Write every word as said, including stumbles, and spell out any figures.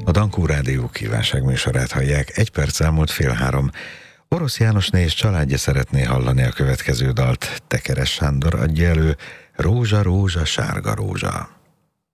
A Dankó Rádió kívánságműsorát hallják, egy perc elmúlt fél három. Orosz Jánosné és családja szeretné hallani a következő dalt. Tekeres Sándor adja elő, Rózsa, rózsa, sárga rózsa.